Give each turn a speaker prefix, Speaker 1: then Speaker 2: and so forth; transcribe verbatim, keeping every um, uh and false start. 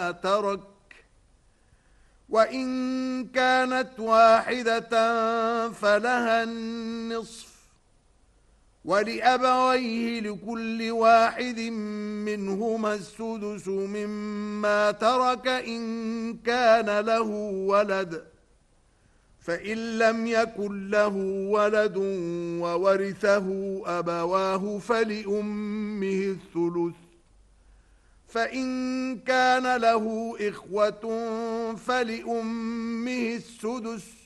Speaker 1: مما ترك، وإن كانت واحدة فلها النصف، ولأبويه لكل واحد منهما السدس مما ترك إن كان له ولد، فإن لم يكن له ولد وورثه أبواه فلأمه الثلث، فإن كان له إخوة فلأمه السدس،